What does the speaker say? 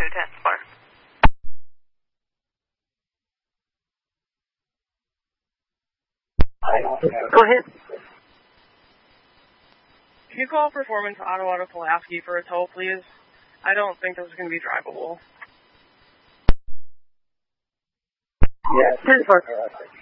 10-4. Go ahead. Can you call Performance Ottawa to Pulaski for a tow, please? I don't think this is going to be drivable. Yeah. 10-4.